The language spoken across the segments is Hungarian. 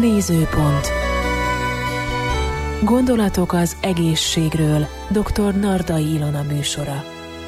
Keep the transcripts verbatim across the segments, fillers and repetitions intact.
Nézőpont. Gondolatok az egészségről. doktor Nardai Ilona műsora.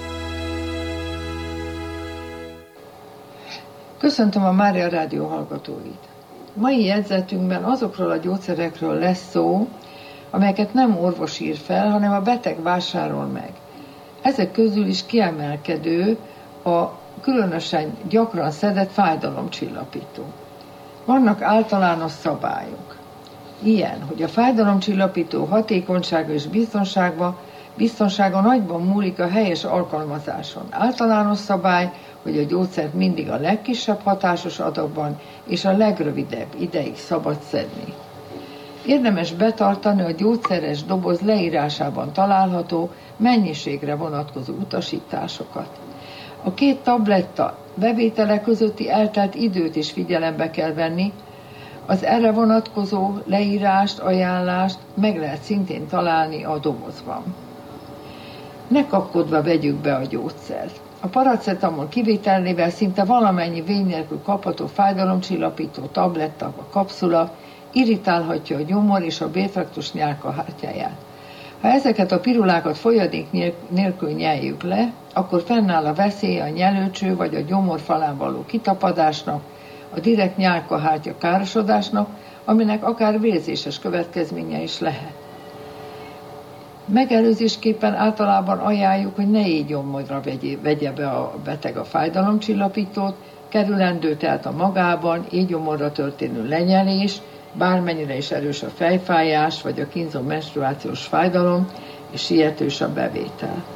Köszöntöm a Mária Rádió hallgatóit. Mai jegyzetünkben azokról a gyógyszerekről lesz szó, amelyeket nem orvos ír fel, hanem a beteg vásárol meg. Ezek közül is kiemelkedő a különösen gyakran szedett fájdalomcsillapító. Vannak általános szabályok. Ilyen, hogy a fájdalomcsillapító hatékonysága és biztonsága, biztonsága nagyban múlik a helyes alkalmazáson. Általános szabály, hogy a gyógyszert mindig a legkisebb hatásos adagban és a legrövidebb ideig szabad szedni. Érdemes betartani a gyógyszeres doboz leírásában található mennyiségre vonatkozó utasításokat. A két tabletta bevétele közötti eltelt időt is figyelembe kell venni, az erre vonatkozó leírást, ajánlást meg lehet szintén találni a dobozban. Ne kapkodva vegyük be a gyógyszert. A paracetamol kivételével szinte valamennyi vény nélkül kapható fájdalomcsillapító tabletta vagy kapszula irritálhatja a gyomor és a béltraktus nyálkahártyáját. Ha ezeket a pirulákat folyadék nélkül nyeljük le, akkor fennáll a veszélye a nyelőcső vagy a gyomor falán való kitapadásnak, a direkt nyálkahártya károsodásnak, aminek akár vérzéses következménye is lehet. Megelőzésképpen általában ajánljuk, hogy ne éjgyomorra vegye, vegye be a beteg a fájdalomcsillapítót, kerülendő tehát a magában éjgyomorra történő lenyelés, bármennyire is erős a fejfájás, vagy a kínzó menstruációs fájdalom, és sietős a bevétel.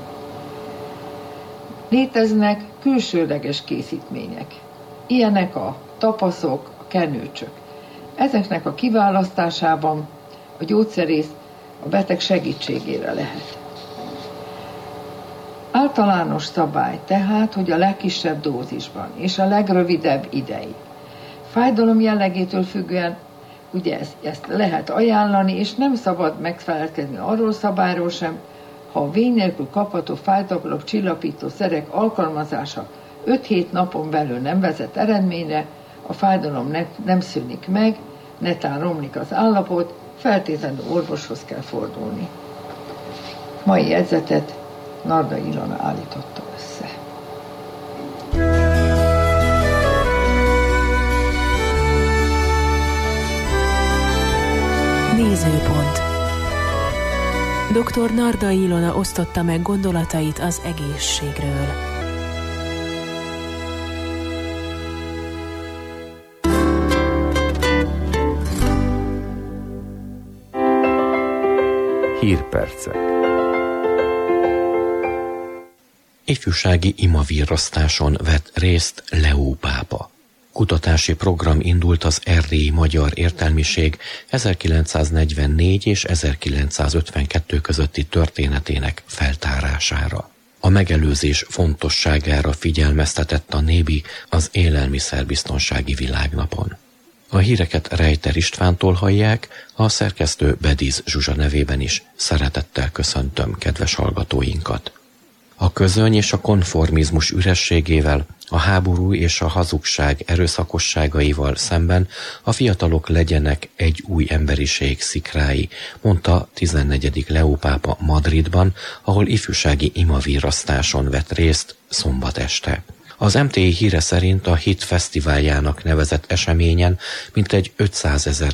Léteznek külsőleges készítmények. Ilyenek a tapaszok, a kenőcsök. Ezeknek a kiválasztásában a gyógyszerész a beteg segítségére lehet. Általános szabály tehát, hogy a legkisebb dózisban és a legrövidebb ideig. Fájdalom jellegétől függően ugye ezt, ezt lehet ajánlani, és nem szabad megfelelkezni arról szabályról sem, ha a vény nélkül kapható fájdalom csillapító szerek alkalmazása öt-hét napon belül nem vezet eredményre, a fájdalom ne, nem szűnik meg, netán romlik az állapot, feltétlenül orvoshoz kell fordulni. Mai jegyzetet Nardai Ilona állította össze. Nézőpont. doktor Nardai Ilona osztotta meg gondolatait az egészségről. Hírpercek. Ifjúsági imavirrasztáson vett részt Leó pápa. Kutatási program indult az erdélyi magyar értelmiség ezerkilencszáznegyvennégy és ezerkilencszázötvenkettő közötti történetének feltárására. A megelőzés fontosságára figyelmeztetett a Nébi az Élelmiszerbiztonsági Világnapon. A híreket Rejter Istvántól hallják, a szerkesztő Bediz Zsuzsa nevében is szeretettel köszöntöm kedves hallgatóinkat. A közöny és a konformizmus ürességével, a háború és a hazugság erőszakosságaival szemben a fiatalok legyenek egy új emberiség szikrái, mondta tizennegyedik Leó pápa Madridban, ahol ifjúsági imavirrasztáson vett részt szombat este. Az em té i híre szerint a Hit Fesztiváljának nevezett eseményen mintegy ötszázezer